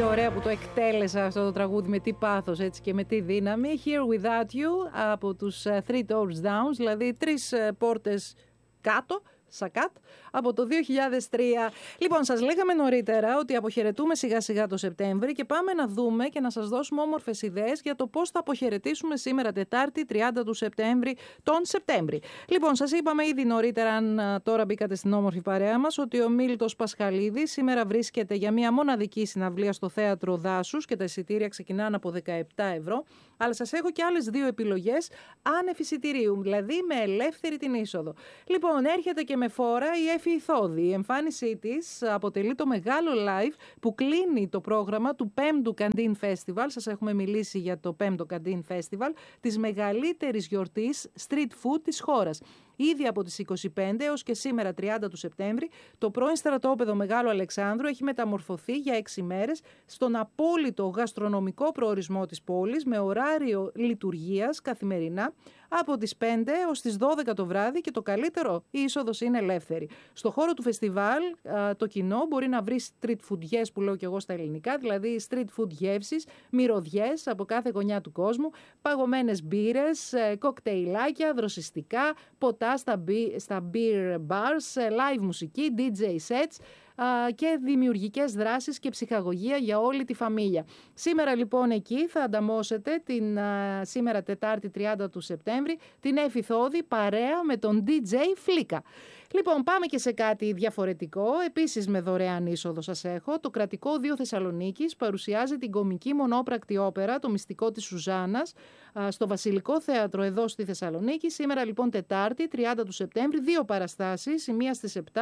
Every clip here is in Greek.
ωραία που το εκτέλεσα αυτό το τραγούδι, με τι πάθος έτσι και με τι δύναμη. Here Without You από τους Three Doors Down, δηλαδή 3 πόρτες κάτω, Σακάτ, από το 2003. Λοιπόν, σας λέγαμε νωρίτερα ότι αποχαιρετούμε σιγά σιγά το Σεπτέμβρη και πάμε να δούμε και να σας δώσουμε όμορφες ιδέες για το πώς θα αποχαιρετήσουμε σήμερα Τετάρτη 30 του Σεπτέμβρη τον Σεπτέμβρη. Λοιπόν, σας είπαμε ήδη νωρίτερα, αν τώρα μπήκατε στην όμορφη παρέα μας, ότι ο Μίλτος Πασχαλίδης σήμερα βρίσκεται για μια μοναδική συναυλία στο Θέατρο Δάσους και τα εισιτήρια ξεκινάνε από 17 ευρώ. Αλλά σας έχω και άλλες 2 επιλογές άνευ εισιτηρίου, δηλαδή με ελεύθερη την είσοδο. Λοιπόν, έρχεται και με φόρα η Έφη Ηθώδη. Η εμφάνισή της αποτελεί το μεγάλο live που κλείνει το πρόγραμμα του 5ου Καντίν Festival. Σας έχουμε μιλήσει για το 5ο Καντίν Festival, της μεγαλύτερης γιορτής street food της χώρας. Ήδη από τις 25 έως και σήμερα 30 του Σεπτέμβρη, το πρώην στρατόπεδο Μεγάλου Αλεξάνδρου έχει μεταμορφωθεί για 6 μέρες στον απόλυτο γαστρονομικό προορισμό της πόλης, με ωράριο λειτουργίας καθημερινά από τις 5 έως τις 12 το βράδυ, και το καλύτερο, η είσοδος είναι ελεύθερη. Στο χώρο του φεστιβάλ το κοινό μπορεί να βρει street foodies, που λέω και εγώ στα ελληνικά, δηλαδή street food γεύσεις, μυρωδιές από κάθε γωνιά του κόσμου, παγωμένες μπύρες, κοκτέιλάκια, δροσιστικά, ποτά στα beer bars, live μουσική, DJ sets και δημιουργικές δράσεις και ψυχαγωγία για όλη τη φαμίλια. Σήμερα λοιπόν εκεί θα ανταμώσετε σήμερα Τετάρτη 30 του Σεπτέμβρη την Έφη Ηθώδη παρέα με τον DJ Φλίκα. Λοιπόν, πάμε και σε κάτι διαφορετικό, επίσης με δωρεάν είσοδο σας έχω. Το Κρατικό Οδείο Θεσσαλονίκης παρουσιάζει την κομική μονόπρακτη όπερα «Το μυστικό της Σουζάννας» στο Βασιλικό Θέατρο εδώ στη Θεσσαλονίκη. Σήμερα λοιπόν Τετάρτη 30 του Σεπτέμβρη, 2 παραστάσεις, η μία στις 7.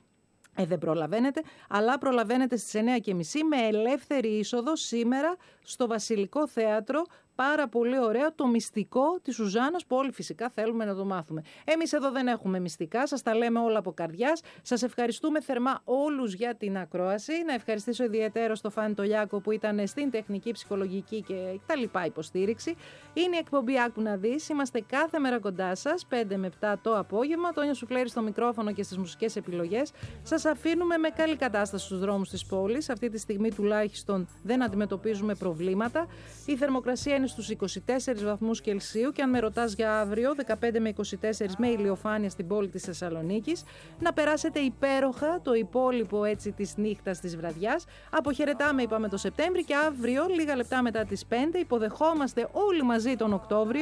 Δεν προλαβαίνετε, αλλά προλαβαίνετε στις 9.30 με ελεύθερη είσοδο σήμερα στο Βασιλικό Θέατρο. Πάρα πολύ ωραίο, το μυστικό της Σουζάννας, που όλοι φυσικά θέλουμε να το μάθουμε. Εμείς εδώ δεν έχουμε μυστικά, σας τα λέμε όλα από καρδιάς. Σας ευχαριστούμε θερμά όλους για την ακρόαση. Να ευχαριστήσω ιδιαίτερα στο Φάνη Τολιάκο που ήταν στην τεχνική, ψυχολογική και τα λοιπά υποστήριξη. Είναι η εκπομπή Άκου να δεις. Είμαστε κάθε μέρα κοντά σας, 5 με 7 το απόγευμα. Τόνια Σουφλέρη στο μικρόφωνο και στις μουσικές επιλογές. Σας αφήνουμε με καλή κατάσταση στους δρόμους της πόλης. Αυτή τη στιγμή τουλάχιστον δεν αντιμετωπίζουμε προβλήματα. Η θερμοκρασία είναι στους 24 βαθμούς Κελσίου και αν με ρωτάς για αύριο 15 με 24 με ηλιοφάνεια στην πόλη της Θεσσαλονίκης. Να περάσετε υπέροχα το υπόλοιπο έτσι της νύχτας της βραδιάς. Αποχαιρετάμε, είπαμε, το Σεπτέμβρη και αύριο λίγα λεπτά μετά τις 5 υποδεχόμαστε όλοι μαζί τον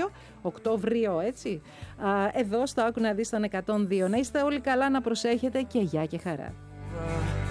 Οκτώβριο έτσι, εδώ στο Άκου να δεις τον 102. Να είστε όλοι καλά, να προσέχετε και γεια και χαρά.